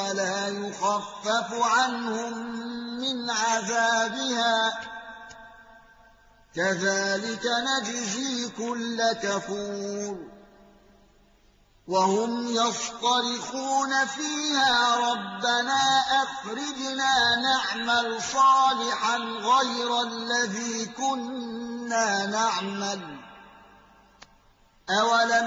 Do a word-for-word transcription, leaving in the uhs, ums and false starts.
ولا يخفف عنهم من عذابها كذلك نجزي كل كفور وهم يصطرخون فيها ربنا أخرجنا نعمل صالحا غير الذي كنا نعمل أولم